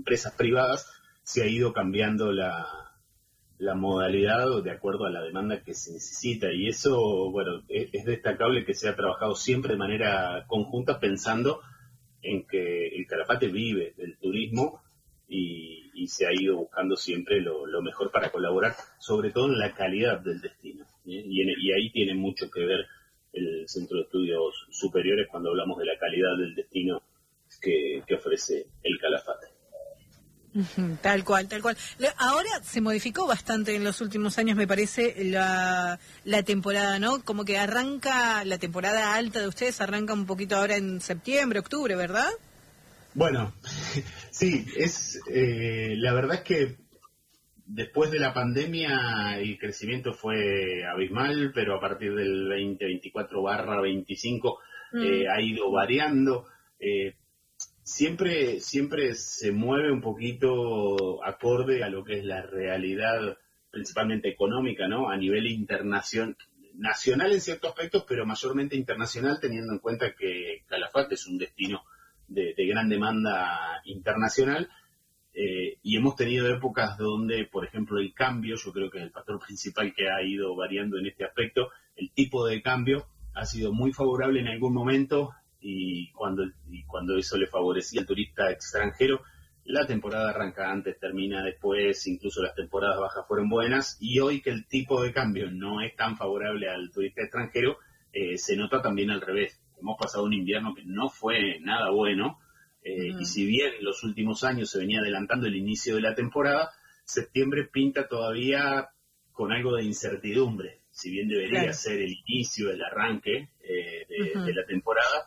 empresas privadas, se ha ido cambiando la modalidad de acuerdo a la demanda que se necesita, y eso, bueno, es destacable que se ha trabajado siempre de manera conjunta, pensando en que el Calafate vive del turismo, y se ha ido buscando siempre lo mejor para colaborar, sobre todo en la calidad del destino, y ahí tiene mucho que ver el Centro de Estudios Superiores cuando hablamos de la calidad del destino que ofrece el Calafate. Tal cual, tal cual. Ahora se modificó bastante en los últimos años, me parece, la temporada, ¿no? Como que arranca la temporada alta de ustedes, arranca un poquito ahora en septiembre, octubre, ¿verdad? Bueno, sí, la verdad es que después de la pandemia el crecimiento fue abismal, pero a partir del 2024/25 ha ido variando. Siempre se mueve un poquito acorde a lo que es la realidad, principalmente económica, ¿no? A nivel internacional, nacional en ciertos aspectos, pero mayormente internacional, teniendo en cuenta que Calafate es un destino de gran demanda internacional, y hemos tenido épocas donde, por ejemplo, el cambio, yo creo que es el factor principal que ha ido variando en este aspecto, el tipo de cambio ha sido muy favorable en algún momento, y cuando eso le favorecía al turista extranjero, la temporada arranca antes, termina después, incluso las temporadas bajas fueron buenas, y hoy que el tipo de cambio no es tan favorable al turista extranjero, se nota también al revés. Hemos pasado un invierno que no fue nada bueno, y si bien en los últimos años se venía adelantando el inicio de la temporada, septiembre pinta todavía con algo de incertidumbre, si bien debería ser el inicio, el arranque de la temporada.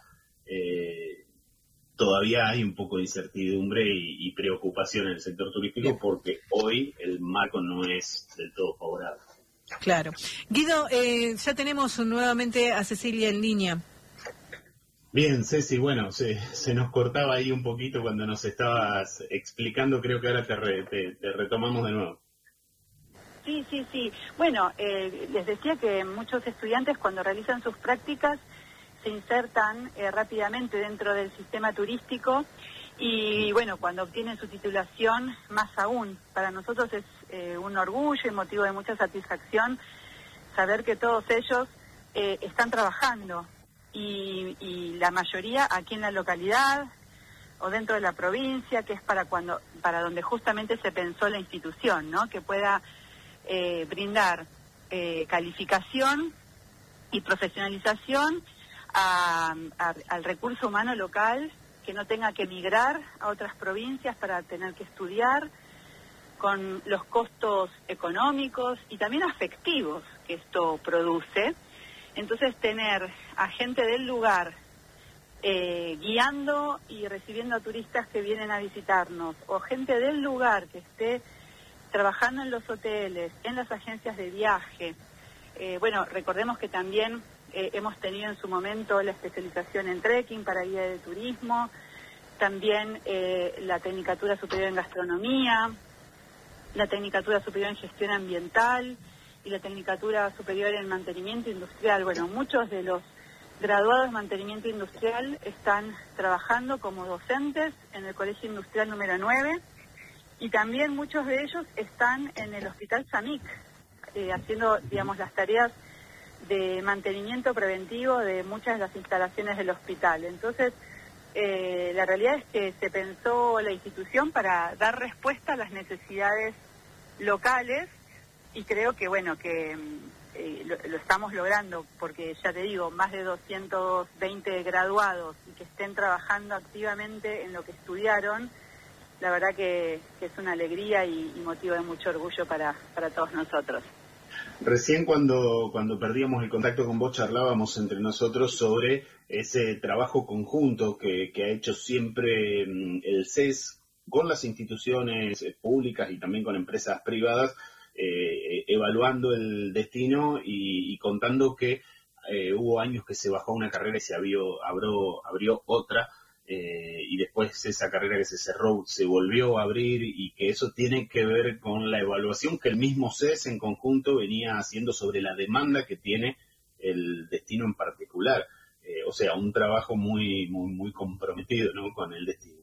Todavía hay un poco de incertidumbre y preocupación en el sector turístico, porque hoy el marco no es del todo favorable. Claro. Guido, ya tenemos nuevamente a Cecilia en línea. Bien, Ceci, bueno, se nos cortaba ahí un poquito cuando nos estabas explicando, creo que ahora te retomamos de nuevo. Sí. Bueno, les decía que muchos estudiantes cuando realizan sus prácticas se insertan rápidamente dentro del sistema turístico, y bueno, cuando obtienen su titulación, más aún. Para nosotros es un orgullo y motivo de mucha satisfacción saber que todos ellos están trabajando, y la mayoría aquí en la localidad o dentro de la provincia, que es para donde justamente se pensó la institución, ¿no? Que pueda brindar calificación y profesionalización al recurso humano local, que no tenga que emigrar a otras provincias para tener que estudiar, con los costos económicos y también afectivos que esto produce. Entonces, tener a gente del lugar guiando y recibiendo a turistas que vienen a visitarnos, o gente del lugar que esté trabajando en los hoteles, en las agencias de viaje. Bueno, recordemos que también hemos tenido en su momento la especialización en trekking para guía de turismo, también la Tecnicatura Superior en Gastronomía, la Tecnicatura Superior en Gestión Ambiental y la Tecnicatura Superior en Mantenimiento Industrial. Bueno, muchos de los graduados en Mantenimiento Industrial están trabajando como docentes en el Colegio Industrial número 9, y también muchos de ellos están en el Hospital Samic, haciendo, digamos, las tareas de mantenimiento preventivo de muchas de las instalaciones del hospital. Entonces, la realidad es que se pensó la institución para dar respuesta a las necesidades locales, y creo que, bueno, que lo estamos logrando, porque ya te digo, más de 220 graduados y que estén trabajando activamente en lo que estudiaron, la verdad que es una alegría y motivo de mucho orgullo para todos nosotros. Recién cuando perdíamos el contacto con vos, charlábamos entre nosotros sobre ese trabajo conjunto que ha hecho siempre el CES con las instituciones públicas y también con empresas privadas, evaluando el destino y contando que hubo años que se bajó una carrera y se abrió otra, y después esa carrera que se cerró se volvió a abrir, y que eso tiene que ver con la evaluación que el mismo CES en conjunto venía haciendo sobre la demanda que tiene el destino en particular. O sea, un trabajo muy comprometido, ¿no?, con el destino.